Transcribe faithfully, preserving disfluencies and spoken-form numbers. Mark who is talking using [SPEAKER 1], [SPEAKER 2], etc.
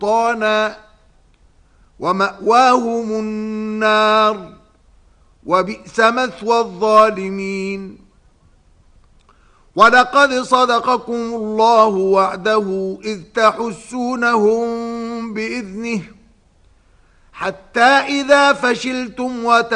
[SPEAKER 1] سلطانا ومأواهم النار وبئس مثوى الظالمين. ولقد صدقكم الله وعده إذ تحسونهم بإذنه حتى إذا فشلتم وتنازعتم